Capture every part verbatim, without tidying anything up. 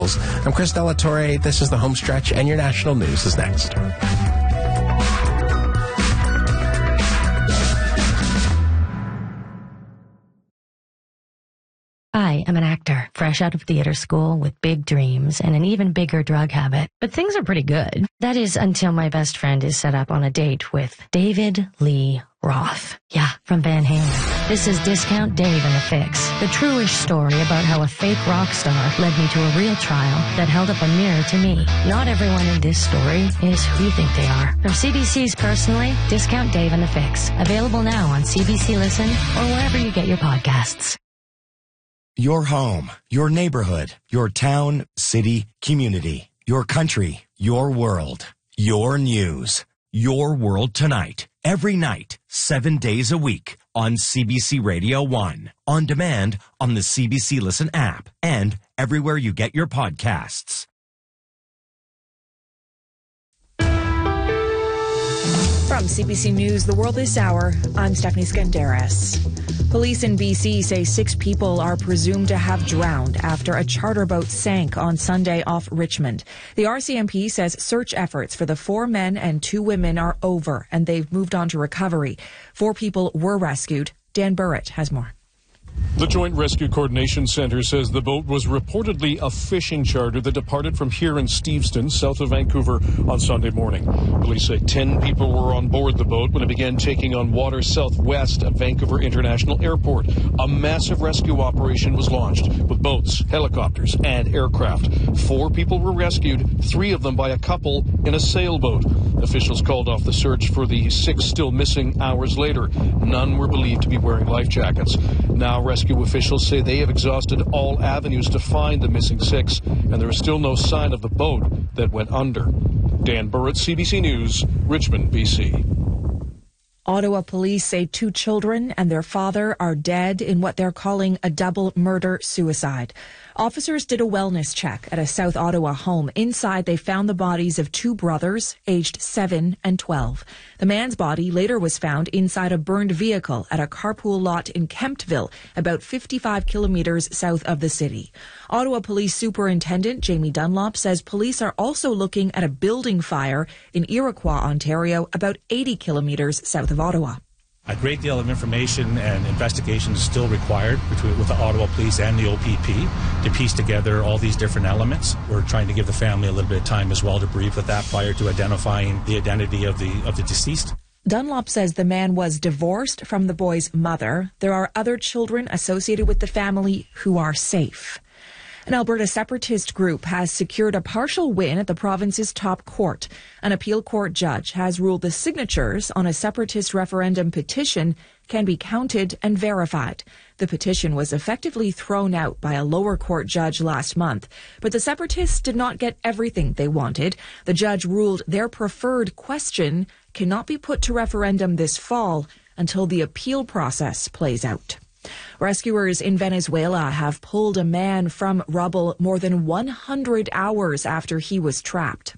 I'm Chris Delatorre. This is the Home Stretch, and your national news is next. I am an actor, fresh out of theater school with big dreams and an even bigger drug habit. But things are pretty good. That is until my best friend is set up on a date with David Lee Roth. Yeah, from Van Halen. This is Discount Dave and the Fix, the true-ish story about how a fake rock star led me to a real trial that held up a mirror to me. Not everyone in this story is who you think they are. From C B C's Personally, Discount Dave and the Fix. Available now on C B C Listen or wherever you get your podcasts. Your home, your neighborhood, your town, city, community, your country, your world, your news, your world tonight, every night, seven days a week on C B C Radio one, on demand on the C B C Listen app, and everywhere you get your podcasts. From C B C News, The World This Hour, I'm Stephanie Skandaris. Police in B C say six people are presumed to have drowned after a charter boat sank on Sunday off Richmond. The R C M P says search efforts for the four men and two women are over, and they've moved on to recovery. Four people were rescued. Dan Burrett has more. The Joint Rescue Coordination Center says the boat was reportedly a fishing charter that departed from here in Steveston, south of Vancouver, on Sunday morning. Police say ten people were on board the boat when it began taking on water southwest of Vancouver International Airport. A massive rescue operation was launched with boats, helicopters, and aircraft. Four people were rescued, three of them by a couple in a sailboat. Officials called off the search for the six still missing hours later. None were believed to be wearing life jackets. Now, rescue officials say they have exhausted all avenues to find the missing six, and there is still no sign of the boat that went under. Dan Burrett, C B C News, Richmond, B C. Ottawa police say two children and their father are dead in what they're calling a double murder-suicide. Officers did a wellness check at a South Ottawa home. Inside, they found the bodies of two brothers, aged seven and twelve. The man's body later was found inside a burned vehicle at a carpool lot in Kemptville, about fifty-five kilometres south of the city. Ottawa Police Superintendent Jamie Dunlop says police are also looking at a building fire in Iroquois, Ontario, about eighty kilometres south of Ottawa. A great deal of information and investigation is still required between with the Ottawa Police and the O P P to piece together all these different elements. We're trying to give the family a little bit of time as well to brief with that prior to identifying the identity of the of the deceased. Dunlop says the man was divorced from the boy's mother. There are other children associated with the family who are safe. An Alberta separatist group has secured a partial win at the province's top court. An appeal court judge has ruled the signatures on a separatist referendum petition can be counted and verified. The petition was effectively thrown out by a lower court judge last month, but the separatists did not get everything they wanted. The judge ruled their preferred question cannot be put to referendum this fall until the appeal process plays out. Rescuers in Venezuela have pulled a man from rubble more than one hundred hours after he was trapped.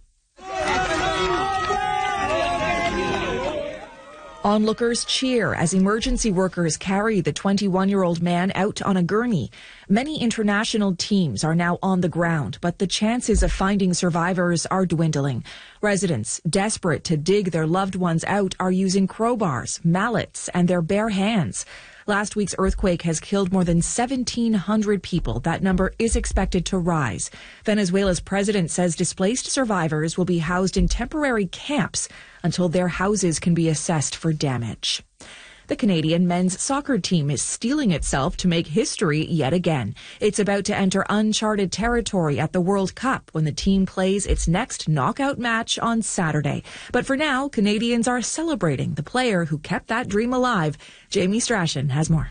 Onlookers cheer as emergency workers carry the twenty-one-year-old man out on a gurney. Many international teams are now on the ground, but the chances of finding survivors are dwindling. Residents, desperate to dig their loved ones out, are using crowbars, mallets, and their bare hands. Last week's earthquake has killed more than seventeen hundred people. That number is expected to rise. Venezuela's president says displaced survivors will be housed in temporary camps until their houses can be assessed for damage. The Canadian men's soccer team is steeling itself to make history yet again. It's about to enter uncharted territory at the World Cup when the team plays its next knockout match on Saturday. But for now, Canadians are celebrating the player who kept that dream alive. Jamie Strachan has more.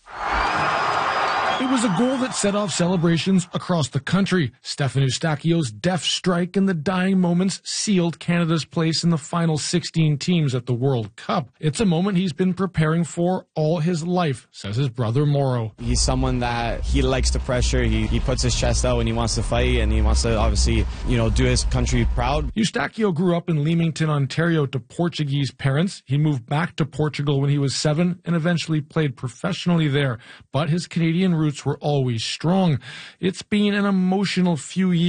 It was a goal that set off celebrations across the country. Stefan Eustachio's deft strike in the dying moments sealed Canada's place in the final sixteen teams at the World Cup. It's a moment he's been preparing for all his life, says his brother Mauro. He's someone that he likes the pressure. He, he puts his chest out when he wants to fight, and he wants to obviously, you know, do his country proud. Eustachio grew up in Leamington, Ontario to Portuguese parents. He moved back to Portugal when he was seven and eventually played professionally there. But his Canadian roots were always strong. It's been an emotional few years.